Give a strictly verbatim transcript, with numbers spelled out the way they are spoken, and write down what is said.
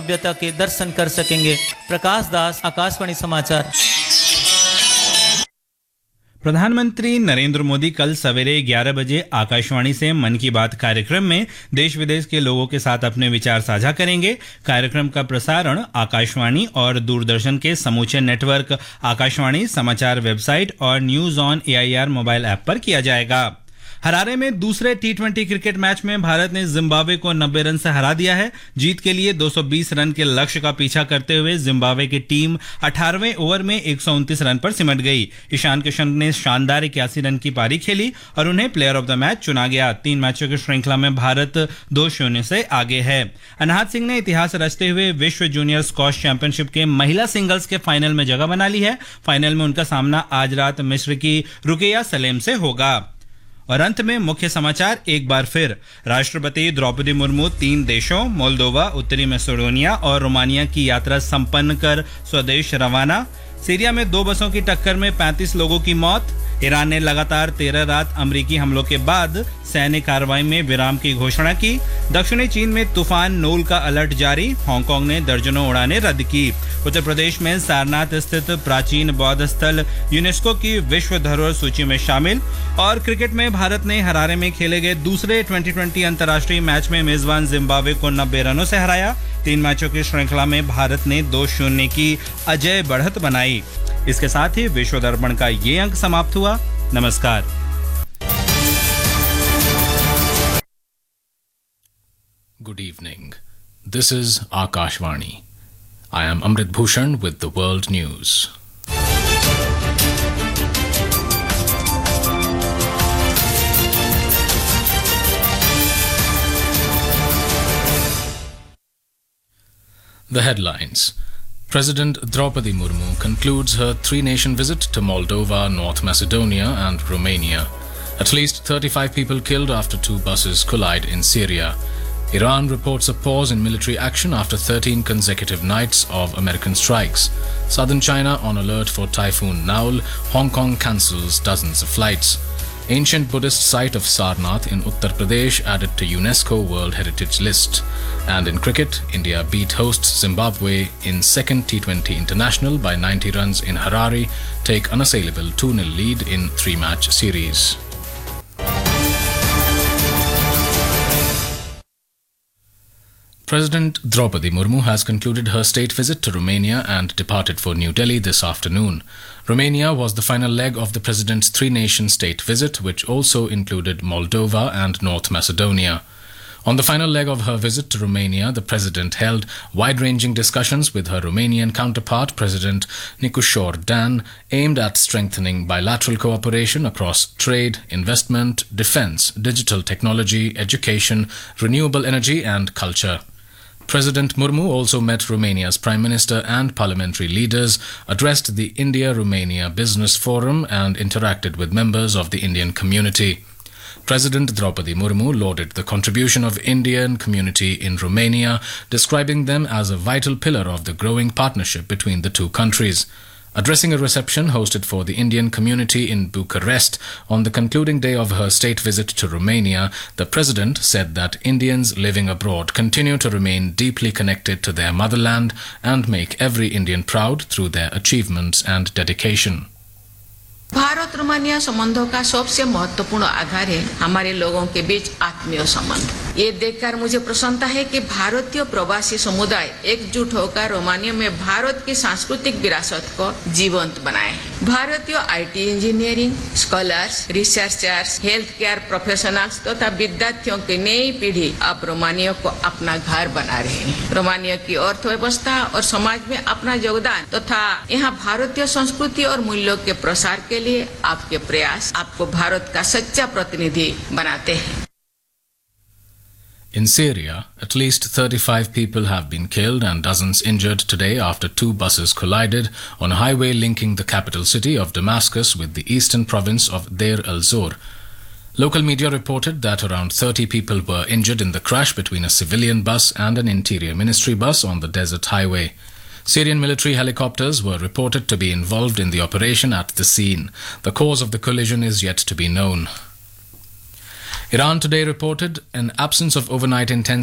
भव्यता के दर्शन कर सकेंगे। प्रकाश दास, आकाशवाणी समाचार। प्रधानमंत्री नरेंद्र मोदी कल सवेरे ग्यारह बजे आकाशवाणी से मन की बात कार्यक्रम में देश विदेश के लोगों के साथ अपने विचार साझा करेंगे। कार्यक्रम का प्रसारण आकाशवाणी और दूरदर्शन के समूचे नेटवर्क आकाशवाणी समाचार वेबसाइट और news on AIR mobile app पर किया जाएगा। हरारे में दूसरे टी ट्वेंटी क्रिकेट मैच में भारत ने जिम्बाब्वे को नब्बे रन से हरा दिया है। जीत के लिए दो सौ बीस रन के लक्ष्य का पीछा करते हुए जिम्बाब्वे की टीम अठारहवें ओवर में एक सौ उनतीस रन पर सिमट गई। ईशान किशन ने शानदार इक्यासी रन की पारी खेली और उन्हें प्लेयर ऑफ द मैच चुना गया। तीन मैचों की श्रृंखला में भारत दो शून्य से आगे है। अनाहत सिंह ने इतिहास रचते हुए विश्व जूनियर स्क्वॉश चैंपियनशिप के महिला सिंगल्स के फाइनल में जगह बना ली है। फाइनल में उनका सामना आज रात मिस्र की रुकिया सलेम से होगा। और अंत में मुख्य समाचार एक बार फिर। राष्ट्रपति द्रौपदी मुर्मू तीन देशों मोल्दोवा, उत्तरी मैसेडोनिया और रोमानिया की यात्रा संपन्न कर स्वदेश रवाना। सीरिया में दो बसों की टक्कर में पैंतीस लोगों की मौत। ईरान ने लगातार तेरह रात अमेरिकी हमलों के बाद सैन्य कार्रवाई में विराम की घोषणा की। दक्षिणी चीन में तूफान नूल का अलर्ट जारी। हांगकांग ने दर्जनों उड़ानें रद्द की। उत्तर प्रदेश में सारनाथ स्थित प्राचीन बौद्ध स्थल यूनेस्को की विश्व धरोहर सूची में शामिल। और क्रिकेट में भारत ने हरारे में खेले गए दूसरे ट्वेंटी ट्वेंटी अंतर्राष्ट्रीय मैच में मेजबान जिम्बाब्वे को नब्बे रनों से हराया। तीन मैचों की श्रृंखला में भारत ने दो शून्य की अजय बढ़त बनाई। इसके साथ ही विश्व दर्पण का ये अंक समाप्त हुआ। नमस्कार। Good evening. This is Akashvani. I am Amrit Bhushan with the world news. The headlines. President Draupadi Murmu concludes her three-nation visit to Moldova, North Macedonia and Romania. At least thirty-five people killed after two buses collide in Syria. Iran reports a pause in military action after thirteen consecutive nights of American strikes. Southern China on alert for Typhoon Naul. Hong Kong cancels dozens of flights. Ancient Buddhist site of Sarnath in Uttar Pradesh added to UNESCO World Heritage List. And in cricket, India beat hosts Zimbabwe in second T twenty International by ninety runs in Harare, take unassailable two nil lead in three-match series. President Draupadi Murmu has concluded her state visit to Romania and departed for New Delhi this afternoon. Romania was the final leg of the president's three-nation state visit, which also included Moldova and North Macedonia. On the final leg of her visit to Romania, the president held wide-ranging discussions with her Romanian counterpart, President Nicușor Dan, aimed at strengthening bilateral cooperation across trade, investment, defense, digital technology, education, renewable energy and culture. President Murmu also met Romania's Prime Minister and parliamentary leaders, addressed the India-Romania Business Forum and interacted with members of the Indian community. President Draupadi Murmu lauded the contribution of Indian community in Romania, describing them as a vital pillar of the growing partnership between the two countries. Addressing a reception hosted for the Indian community in Bucharest on the concluding day of her state visit to Romania, the president said that Indians living abroad continue to remain deeply connected to their motherland and make every Indian proud through their achievements and dedication. Bharat Romania संबंधों का सबसे महत्वपूर्ण आधार है हमारे लोगों के बीच आत्मीय संबंध। ये देखकर मुझे प्रसन्नता है कि भारतीय प्रवासी समुदाय एकजुट होकर रोमानिया में भारत की सांस्कृतिक विरासत को जीवंत बनाए। भारतीय IT engineering, scholars, researchers, health care professionals तथा तो विद्यार्थियों की नई पीढ़ी अब रोमानिया को अपना घर बना रहे हैं। रोमानिया की अर्थव्यवस्था और समाज में अपना योगदान तथा तो यहाँ भारतीय संस्कृति और मूल्यों के प्रसार के लिए आपके प्रयास आपको भारत का सच्चा प्रतिनिधि बनाते हैं। In Syria, at least thirty-five people have been killed and dozens injured today after two buses collided on a highway linking the capital city of Damascus with the eastern province of Deir el-Zor. Local media reported that around thirty people were injured in the crash between a civilian bus and an interior ministry bus on the desert highway. Syrian military helicopters were reported to be involved in the operation at the scene. The cause of the collision is yet to be known. Iran today reported an absence of overnight intense